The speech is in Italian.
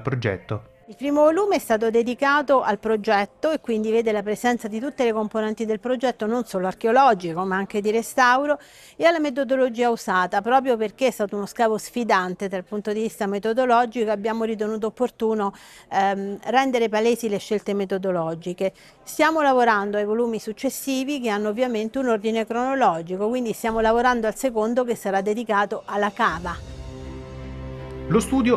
progetto. Il primo volume è stato dedicato al progetto e quindi vede la presenza di tutte le componenti del progetto, non solo archeologico ma anche di restauro, e alla metodologia usata. Proprio perché è stato uno scavo sfidante dal punto di vista metodologico, abbiamo ritenuto opportuno rendere palesi le scelte metodologiche. Stiamo lavorando ai volumi successivi che hanno ovviamente un ordine cronologico, quindi stiamo lavorando al secondo che sarà dedicato alla cava. Lo studio